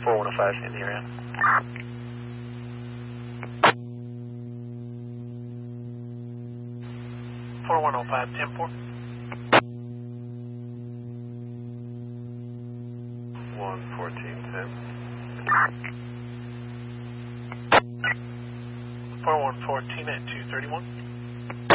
4105 in the area. Four 105, 10-4. 11410. 4114 at 231.